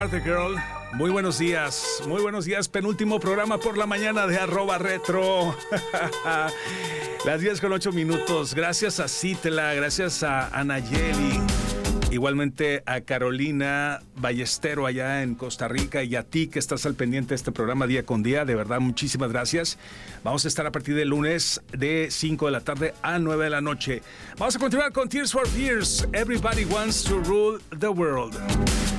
The Girl. Muy buenos días, penúltimo programa por la mañana de @retro. Las 10:08. Gracias a Citla, gracias a Anayeli, igualmente a Carolina Ballestero allá en Costa Rica, y a ti que estás al pendiente de este programa día con día. De verdad, muchísimas gracias. Vamos a estar a partir del lunes de 5 de la tarde a 9 de la noche. Vamos a continuar con Tears for Fears. Everybody wants to rule the world.